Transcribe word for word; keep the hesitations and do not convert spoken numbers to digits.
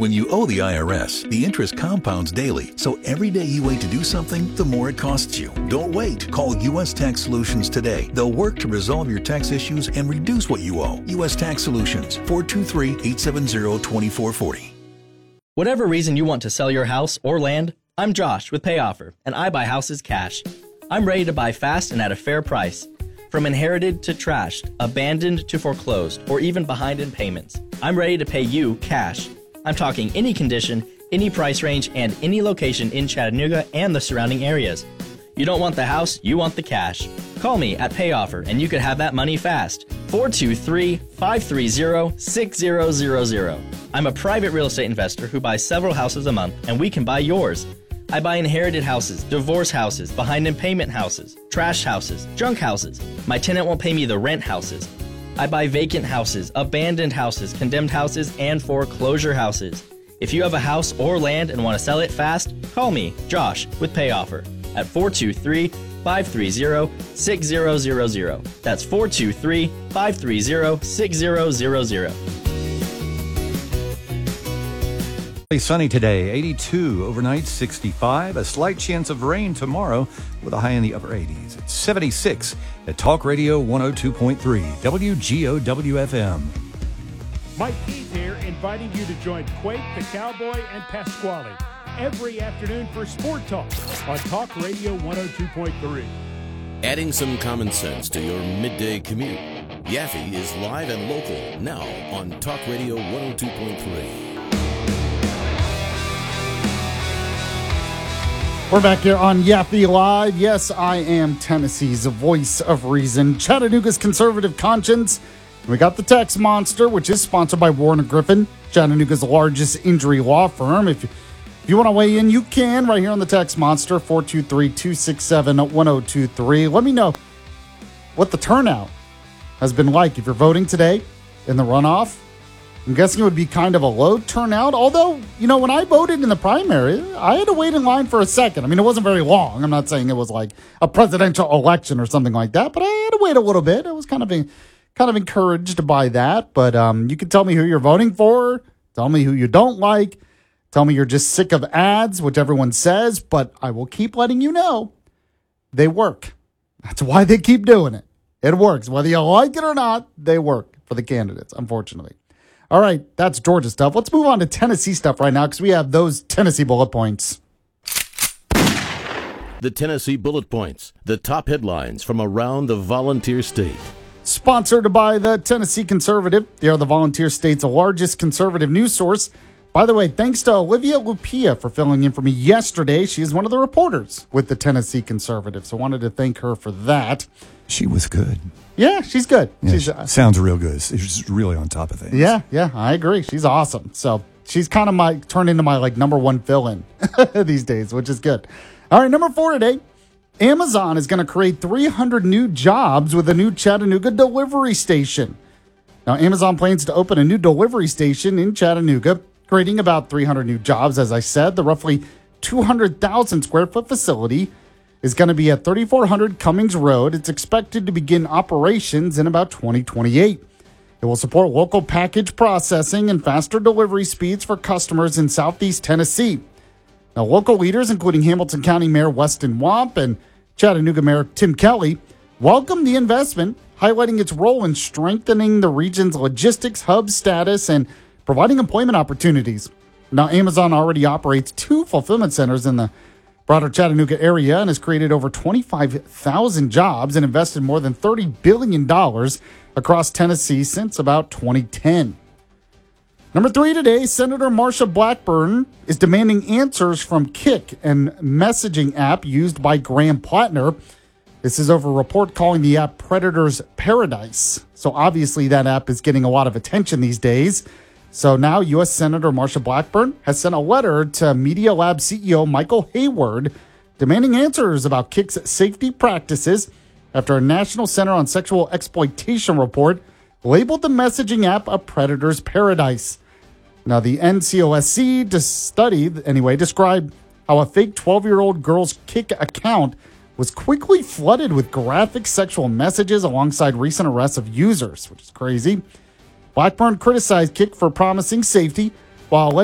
When you owe the I R S, the interest compounds daily, so every day you wait to do something, the more it costs you. Don't wait. Call U S Tax Solutions today. They'll work to resolve your tax issues and reduce what you owe. U S Tax Solutions, four two three, eight seven zero, two four four zero. Whatever reason you want to sell your house or land, I'm Josh with PayOffer, and I buy houses cash. I'm ready to buy fast and at a fair price. From inherited to trashed, abandoned to foreclosed, or even behind in payments, I'm ready to pay you cash. I'm talking any condition, any price range, and any location in Chattanooga and the surrounding areas. You don't want the house, you want the cash. Call me at PayOffer and you could have that money fast. four two three, five three zero, six zero zero zero. I'm a private real estate investor who buys several houses a month, and we can buy yours. I buy inherited houses, divorce houses, behind in payment houses, trash houses, junk houses. My tenant won't pay me the rent houses. I buy vacant houses, abandoned houses, condemned houses, and foreclosure houses. If you have a house or land and want to sell it fast, call me, Josh, with PayOffer at four two three, five three zero, six zero zero zero. That's four two three, five three zero, six zero zero zero. Sunny today, eighty-two, overnight sixty-five, a slight chance of rain tomorrow with a high in the upper eighties. It's seventy-six at Talk Radio one oh two point three, W G O W F M. Mike Keith here, inviting you to join Quake, the Cowboy, and Pasquale every afternoon for Sport Talk on Talk Radio one oh two point three. Adding some common sense to your midday commute. Yaffe is live and local now on Talk Radio one oh two point three. We're back here on Yaffe Live. Yes, I am Tennessee's voice of reason, Chattanooga's conservative conscience. We got the Tax Monster, which is sponsored by Warner Griffin, Chattanooga's largest injury law firm. If you, if you want to weigh in, you can right here on the Tax Monster, four two three, two six seven, one oh two three. Let me know what the turnout has been like. If you're voting today in the runoff, I'm guessing it would be kind of a low turnout. Although, you know, when I voted in the primary, I had to wait in line for a second. I mean, it wasn't very long. I'm not saying it was like a presidential election or something like that, but I had to wait a little bit. I was kind of a, kind of encouraged by that. But um, you can tell me who you're voting for. Tell me who you don't like. Tell me you're just sick of ads, which everyone says. But I will keep letting you know they work. That's why they keep doing it. It works. Whether you like it or not, they work for the candidates, unfortunately. All right, that's Georgia stuff. Let's move on to Tennessee stuff right now because we have those Tennessee bullet points. The Tennessee bullet points, the top headlines from around the volunteer state. Sponsored by the Tennessee Conservative. They are the volunteer state's largest conservative news source. By the way, thanks to Olivia Lupia for filling in for me yesterday. She is one of the reporters with the Tennessee Conservative, so I wanted to thank her for that. She was good. Yeah, she's good. Yeah, she's she uh, sounds real good. She's really on top of things. Yeah, yeah, I agree. She's awesome. So she's kind of my turned into my like number one fill-in these days, which is good. All right, number four today. Amazon is going to create three hundred new jobs with a new Chattanooga delivery station. Now, Amazon plans to open a new delivery station in Chattanooga, creating about three hundred new jobs. As I said, the roughly two hundred thousand square foot facility is going to be at thirty-four hundred Cummings Road. It's expected to begin operations in about twenty twenty-eight. It will support local package processing and faster delivery speeds for customers in Southeast Tennessee. Now, local leaders, including Hamilton County Mayor Weston Wamp and Chattanooga Mayor Tim Kelly, welcomed the investment, highlighting its role in strengthening the region's logistics hub status and providing employment opportunities. Now, Amazon already operates two fulfillment centers in the broader Chattanooga area and has created over twenty-five thousand jobs and invested more than thirty billion dollars across Tennessee since about twenty ten. Number three today, Senator Marsha Blackburn is demanding answers from Kik, an messaging app used by Graham Plattner. This is over a report calling the app Predator's Paradise. So obviously that app is getting a lot of attention these days. So now U S Senator Marsha Blackburn has sent a letter to Media Lab C E O Michael Hayward demanding answers about Kik's safety practices after a National Center on Sexual Exploitation report labeled the messaging app a predator's paradise. Now, the N C O S C study, anyway, described how a fake twelve-year-old girl's Kik account was quickly flooded with graphic sexual messages alongside recent arrests of users, which is crazy. Blackburn criticized Kik for promising safety while